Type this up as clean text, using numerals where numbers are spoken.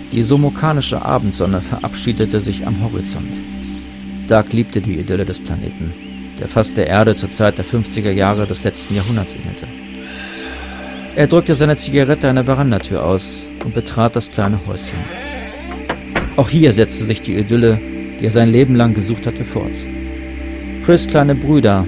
Die somokanische Abendsonne verabschiedete sich am Horizont. Doug liebte die Idylle des Planeten, der fast der Erde zur Zeit der 50er Jahre des letzten Jahrhunderts ähnelte. Er drückte seine Zigarette an der Verandatür aus und betrat das kleine Häuschen. Auch hier setzte sich die Idylle, die er sein Leben lang gesucht hatte, fort. Chris' kleine Brüder